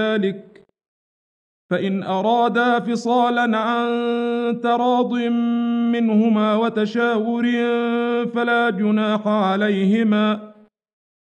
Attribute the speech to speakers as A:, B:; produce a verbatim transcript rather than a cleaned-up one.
A: ذلك، فإن أرادا فصالا عن تراض منهما وتشاور فلا جناح عليهما،